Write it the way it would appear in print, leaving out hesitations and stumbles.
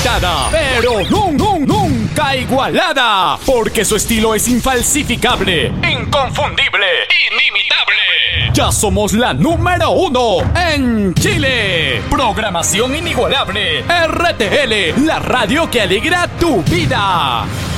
criticada, pero nunca igualada, porque su estilo es infalsificable, inconfundible, inimitable. Ya somos la número 1 en Chile. Programación inigualable. RTL, la radio que alegra tu vida.